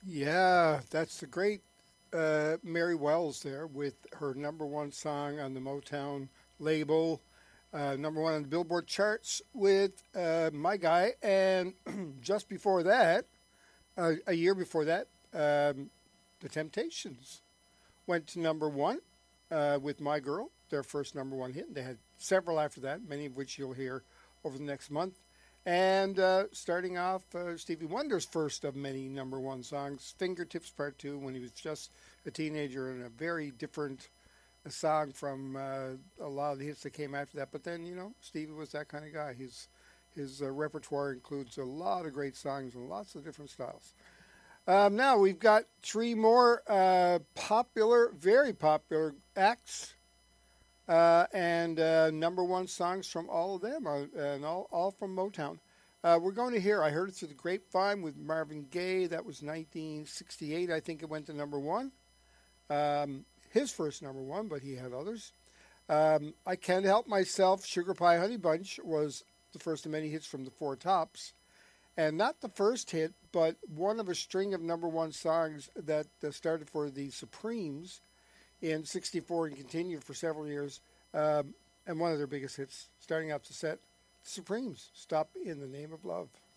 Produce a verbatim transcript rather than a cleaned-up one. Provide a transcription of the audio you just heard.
Yeah, that's the great uh, Mary Wells there with her number one song on the Motown label, uh, number one on the Billboard charts with uh, My Guy. And just before that, uh, a year before that, um, The Temptations went to number one uh, with My Girl, their first number one hit. They had several after that, many of which you'll hear over the next month. And uh, starting off, uh, Stevie Wonder's first of many number one songs, Fingertips Part two, when he was just a teenager, and a very different uh, song from uh, a lot of the hits that came after that. But then, you know, Stevie was that kind of guy. His, his uh, repertoire includes a lot of great songs and lots of different styles. Um, now we've got three more uh, popular, very popular acts uh, and uh, number one songs from all of them, uh, and all, all from Motown. Uh, we're going to hear I Heard It Through the Grapevine with Marvin Gaye. That was nineteen sixty-eight. I think it went to number one. Um, his first number one, but he had others. Um, I Can't Help Myself, Sugar Pie Honey Bunch was the first of many hits from the Four Tops. And not the first hit, but one of a string of number one songs that uh, started for the Supremes in sixty-four and continued for several years. Um, and one of their biggest hits, starting out the set, the Supremes, Stop in the Name of Love.